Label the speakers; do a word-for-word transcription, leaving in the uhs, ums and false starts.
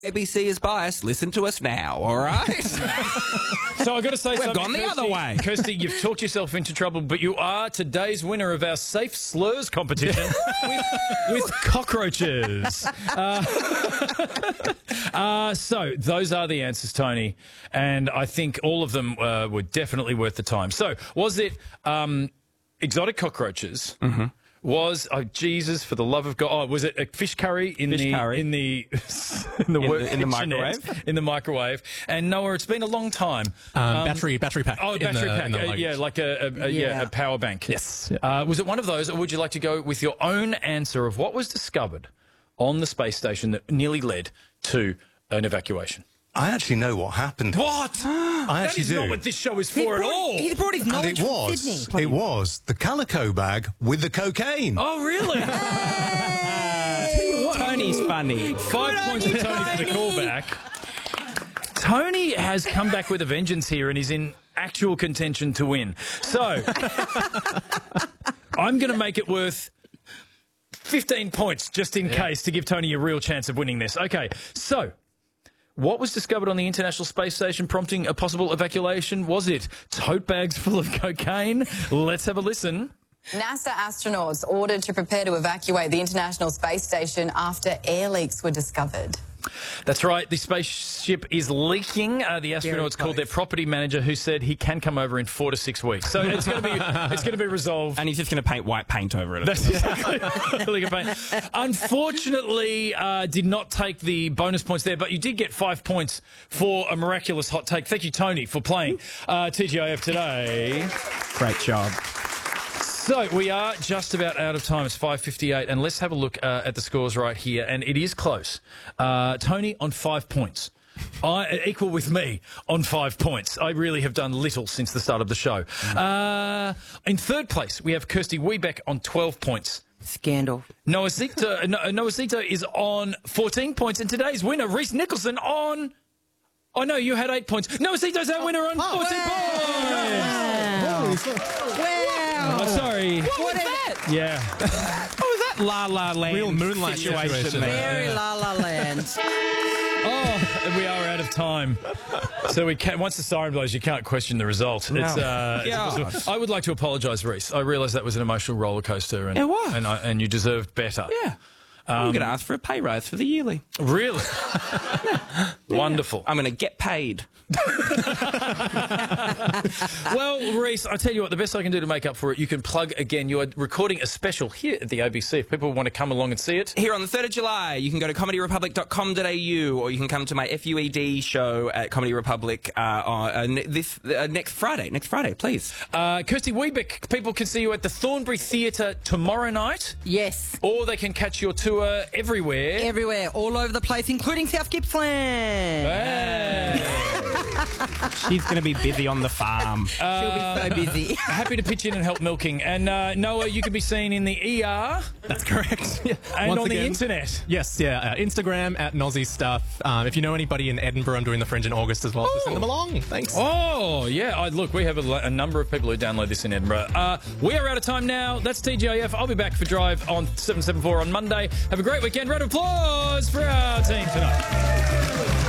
Speaker 1: A B C is biased. Listen to us now, all right?
Speaker 2: So I've got to say
Speaker 1: We've
Speaker 2: something.
Speaker 1: gone the
Speaker 2: Kirsty,
Speaker 1: other way.
Speaker 2: Kirsty, you've talked yourself into trouble, but you are today's winner of our Safe Slurs competition with, with cockroaches. Uh, uh, so those are the answers, Tony, and I think all of them uh, were definitely worth the time. So was it um, exotic cockroaches? Mm-hmm. Was oh Jesus for the love of God? Oh, was it a fish curry in
Speaker 1: Fish
Speaker 2: the
Speaker 1: curry.
Speaker 2: in the in the,
Speaker 1: In
Speaker 2: work
Speaker 1: the- in the
Speaker 2: kitchenette,
Speaker 1: microwave?
Speaker 2: in the microwave? And Noah, it's been a long time.
Speaker 3: Um, battery battery pack.
Speaker 2: Oh,
Speaker 3: in
Speaker 2: battery
Speaker 3: the-
Speaker 2: pack.
Speaker 3: in the
Speaker 2: Uh,
Speaker 3: luggage.
Speaker 2: yeah, like a, a, a yeah.
Speaker 4: Yeah.
Speaker 2: a power bank.
Speaker 3: Yes.
Speaker 2: Uh, was it one of those, or would you like to go with your own answer of what was discovered on the space station that nearly led to an evacuation?
Speaker 5: I actually know what happened.
Speaker 2: What?
Speaker 5: I
Speaker 2: That
Speaker 5: actually
Speaker 2: is
Speaker 5: do.
Speaker 2: not what this show is
Speaker 4: He
Speaker 2: for at
Speaker 4: brought,
Speaker 2: all.
Speaker 4: he brought his
Speaker 5: and
Speaker 4: knowledge
Speaker 5: it
Speaker 4: from
Speaker 5: was,
Speaker 4: Sydney.
Speaker 5: it was the calico bag with the cocaine.
Speaker 2: Oh, really?
Speaker 1: Tony's funny.
Speaker 2: Five points for Tony for the callback. Tony has come back with a vengeance here and is in actual contention to win. So, I'm going to make it worth fifteen points just in case to give Tony a real chance of winning this. Okay, so what was discovered on the International Space Station prompting a possible evacuation? Was it tote bags full of cocaine? Let's have a listen.
Speaker 6: NASA astronauts ordered to prepare to evacuate the International Space Station after air leaks were discovered.
Speaker 2: That's right. The spaceship is leaking. Uh, the astronauts called their property manager, who said he can come over in four to six weeks. So it's going to be it's going to be resolved.
Speaker 1: And he's just going to paint white paint over it.
Speaker 2: That's exactly really good paint. Unfortunately, uh, did not take the bonus points there, but you did get five points for a miraculous hot take. Thank you, Tony, for playing uh, T G I F today.
Speaker 1: Great job.
Speaker 2: So we are just about out of time. It's five fifty-eight, and let's have a look uh, at the scores right here. And it is close. Uh, Tony on five points. I equal with me on five points. I really have done little since the start of the show. Uh, in third place, we have Kirsty Wiebeck on twelve points.
Speaker 4: Scandal.
Speaker 2: Noah Zito, no, Noah Zito is on fourteen points, and today's winner, Reese Nicholson, on... Oh, no, you had eight points. Noah Zito's our winner on fourteen points!
Speaker 4: Wow.
Speaker 2: Oh, sorry.
Speaker 4: What is that?
Speaker 2: Yeah.
Speaker 1: What was that La La Land
Speaker 3: Real moonlight
Speaker 1: situation
Speaker 3: situation.
Speaker 1: there?
Speaker 4: Very La La Land.
Speaker 2: Oh, and we are out of time. So we can once the siren blows, you can't question the result. It's, uh,
Speaker 1: Yeah.
Speaker 2: it's I would like to apologise, Reese. I realise that was an emotional roller coaster, and
Speaker 1: It was.
Speaker 2: and, I, and you deserved better.
Speaker 1: Yeah. I'm going to ask for a pay rise for the yearly.
Speaker 2: Really? Wonderful.
Speaker 1: I'm going to get paid.
Speaker 2: Well, Reese, I tell you what, the best I can do to make up for it, you can plug again. You are recording a special here at the A B C. If people want to come along and see it.
Speaker 1: Here on the third of July, you can go to comedy republic dot com dot a u, or you can come to my F U E D show at Comedy Republic uh, on, uh, ne- this uh, next Friday. Next Friday, please.
Speaker 2: Uh, Kirsty Wiebeck, people can see you at the Thornbury Theatre tomorrow night,
Speaker 4: Yes.
Speaker 2: or they can catch your tour everywhere.
Speaker 4: Everywhere, all over the place, including South Gippsland.
Speaker 2: Hey.
Speaker 1: She's going to be busy on the farm.
Speaker 4: She'll be so busy.
Speaker 2: Happy to pitch in and help milking. And uh, Noah, you can be seen in the E R
Speaker 3: That's correct. Yeah.
Speaker 2: and
Speaker 3: Once
Speaker 2: on the
Speaker 3: again-
Speaker 2: internet.
Speaker 3: Yes, yeah. Uh, Instagram at Nozzy Stuff. Um, if you know anybody in Edinburgh, I'm doing the Fringe in August as well, so send them along. Thanks.
Speaker 2: Oh, yeah. I, look, we have a, a number of people who download this in Edinburgh. Uh, we are out of time now. That's T G I F. I'll be back for Drive on seven seven four on Monday. Have a great weekend. Round of applause for our team tonight.